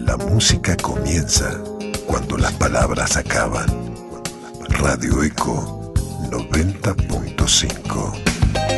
La música comienza cuando las palabras acaban. Radio Eco 90.5.